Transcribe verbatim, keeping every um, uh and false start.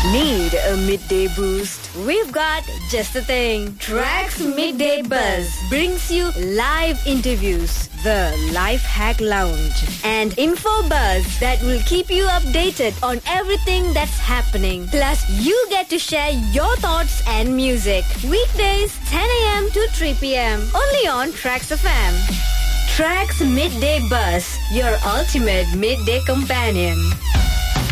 Need a midday boost? We've got just the thing. Tracks Midday Buzz brings you live interviews, the Life Hack Lounge, and info buzz that will keep you updated on everything that's happening. Plus, you get to share your thoughts and music. Weekdays, ten a.m. to three p.m. Only on Tracks F M. Tracks Midday Buzz, your ultimate midday companion.